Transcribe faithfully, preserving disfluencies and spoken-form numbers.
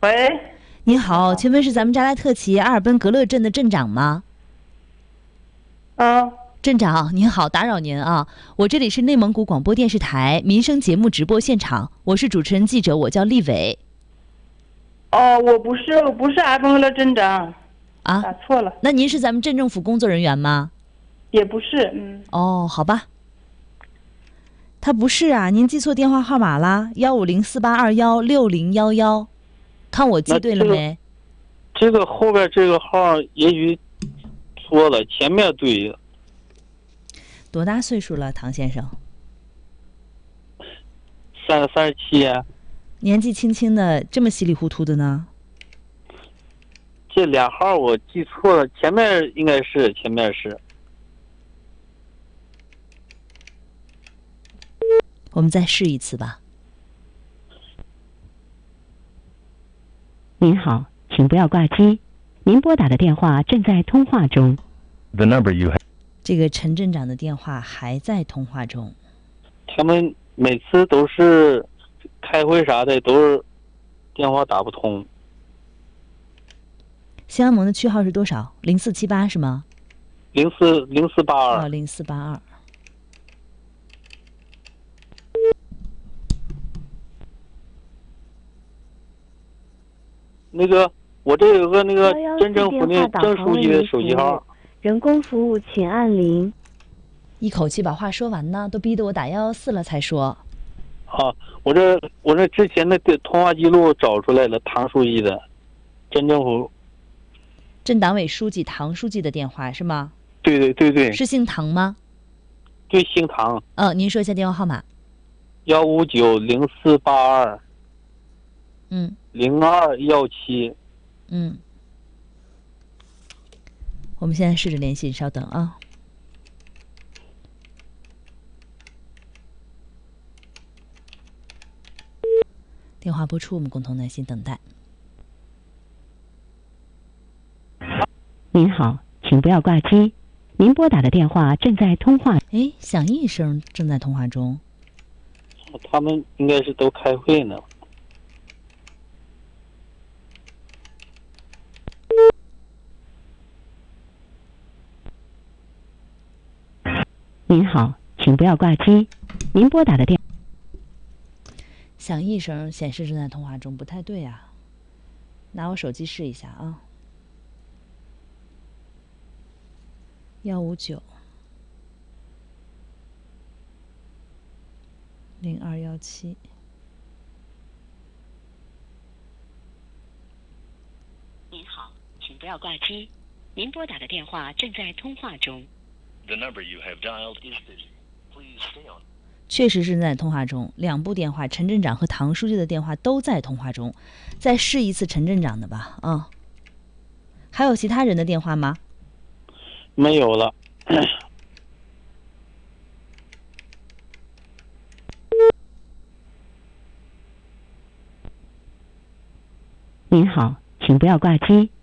喂， 您好，请问是咱们扎拉特旗阿尔奔格勒镇的镇长吗？ 啊， 镇长您好，打扰您啊，我这里是内蒙古广播电视台民生节目直播现场，我是主持人记者，我叫丽伟。 哦，我不是，我不是阿尔奔格勒镇长， 啊， 打错了。 那您是咱们镇政府工作人员吗？ 也不是，嗯。 哦，好吧。他不是啊，您记错电话号码啦，幺五零四八二幺六零幺幺，看我记对了没？ 这个、这个后边这个号也许错了，前面对。 多大岁数了，唐先生？ 三三十七。 年纪轻轻的，这么稀里糊涂的呢？ 这俩号我记错了，前面应该是前面是。 我们再试一次吧。 您好，请不要挂机，您拨打的电话正在通话中。 The number you have。 这个陈镇长的电话还在通话中。 他们每次都是开会啥的，都是电话打不通。 新安盟的区号是多少？零四七八是吗？ 零四零四八二。 哦，零四八二。 那个，我这有个那个镇政府那郑书记的手机号。 人工服务请按零。 一口气把话说完呢，都逼得我打幺幺四了才说。 啊，我这我这之前的通话记录找出来了，唐书记的，镇政府。 镇党委书记唐书记的电话是吗？ 对对对对。 是姓唐吗？ 对，姓唐。 嗯，您说一下电话号码。 幺五九零四八二。 嗯。 零二幺七。 嗯。我们现在试着联系，稍等啊。电话播出，我们共同耐心等待。 您好，请不要挂机，您拨打的电话正在通话。 哎，响应一声，正在通话中。 他们应该是都开会呢。 您好，请不要挂机，您拨打的电响一声显示正在通话中，不太对啊。拿我手机试一下啊。幺五九零二幺七。 您好，请不要挂机，您拨打的电话正在通话中。 The number you have dialed is busy. Please stay on. 确实是正在通话中，两部电话，陈镇长和唐书记的电话都在通话中。再试一次陈镇长的吧，啊。还有其他人的电话吗？ 没有了。 您好，请不要挂机，